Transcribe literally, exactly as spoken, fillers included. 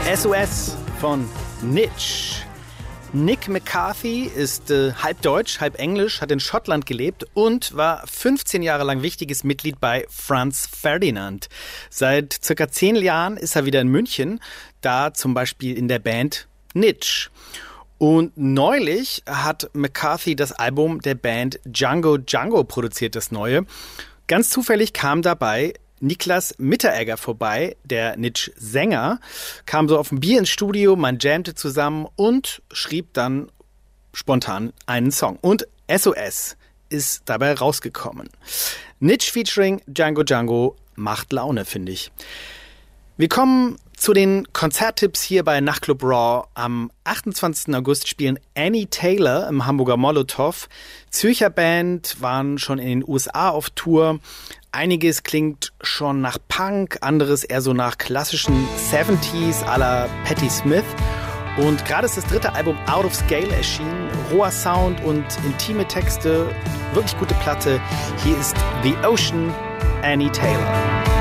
S O S von Nitch. Nick McCarthy ist äh, halb deutsch, halb englisch, hat in Schottland gelebt und war fünfzehn Jahre lang wichtiges Mitglied bei Franz Ferdinand. Seit circa zehn Jahren ist er wieder in München, da zum Beispiel in der Band Nitch. Und neulich hat McCarthy das Album der Band Django Django produziert, das neue. Ganz zufällig kam dabei Niklas Mitteregger vorbei, der Nitch-Sänger, kam so auf ein Bier ins Studio, man jammte zusammen und schrieb dann spontan einen Song. Und S O S ist dabei rausgekommen. Nitch featuring Django Django macht Laune, finde ich. Wir kommen zu den Konzerttipps hier bei Nachtclub Raw. Am achtundzwanzigsten August spielen Annie Taylor im Hamburger Molotow. Zürcher Band, waren schon in den U S A auf Tour. Einiges klingt schon nach Punk, anderes eher so nach klassischen siebziger à la Patti Smith. Und gerade ist das dritte Album Out of Scale erschienen. Roher Sound und intime Texte, wirklich gute Platte. Hier ist The Ocean, Annie Taylor.